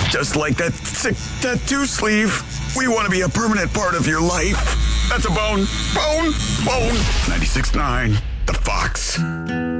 Just like that sick tattoo sleeve. We want to be a permanent part of your life. That's a bone. Bone. 96.9. The Fox.